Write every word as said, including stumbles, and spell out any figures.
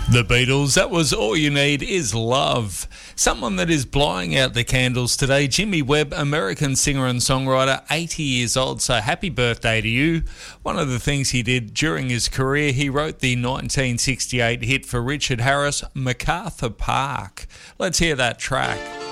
The Beatles, that was All You Need Is Love. Someone that is blowing out the candles today, Jimmy Webb, American singer and songwriter, eighty years old, so happy birthday to you. One of the things he did during his career, he wrote the nineteen sixty-eight hit for Richard Harris, MacArthur Park. Let's hear that track.